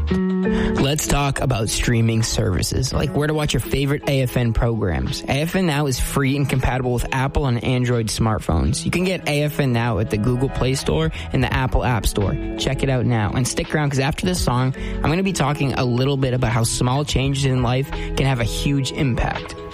Let's talk about streaming services, like where to watch your favorite AFN programs. AFN Now is free and compatible with Apple and Android smartphones. You can get AFN Now at the Google Play Store and the Apple App Store. Check it out now. And stick around, because after this song, I'm going to be talking a little bit about how small changes in life can have a huge impact.